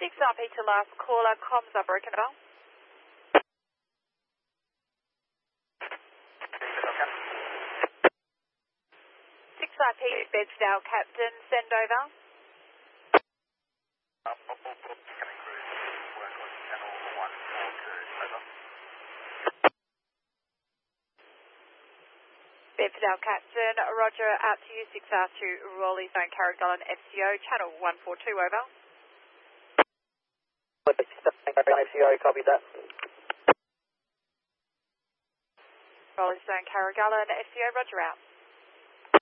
6RP to last caller, comms are broken about. 6RP, Bedsdale Captain, send over. Bedsdale Captain, roger, out to you, 6R2, Raleigh Zone Carrigaline FCO, channel 142, over. FCO, copy that. Raleigh Zone Carrigaline FCO, roger, out.